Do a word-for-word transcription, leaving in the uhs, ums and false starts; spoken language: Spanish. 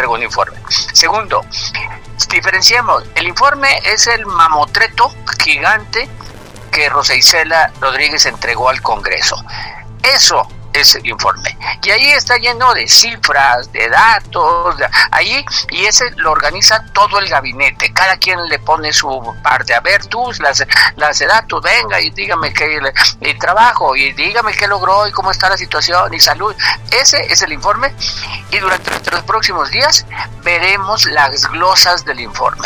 entregó un informe. Segundo, diferenciemos, el informe es el mamotreto gigante que Rosa Isela Rodríguez entregó al Congreso. Eso es el informe. Y ahí está lleno de cifras, de datos, de, ahí, y ese lo organiza todo el gabinete. Cada quien le pone su parte. A ver, tú, las, las de datos, venga y dígame qué el trabajo, y dígame qué logró y cómo está la situación y salud. Ese es el informe, y durante los próximos días veremos las glosas del informe.